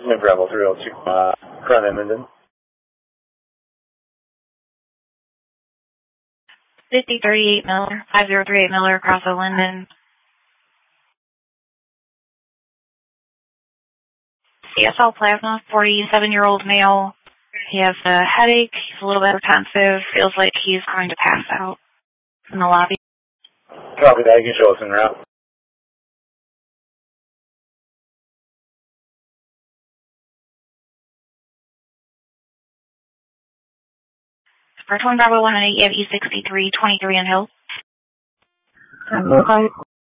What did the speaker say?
Wind Bravo 302, front Edmonton. 5038 Miller, 5038 Miller, across the Linden. CSL plasma, 47-year-old male. He has a headache, he's a little bit hypertensive, feels like he's going to pass out in the lobby. Copy that, you can show us en route. For Twin Bravo 118, you have E63, 23 in Hill. Okay.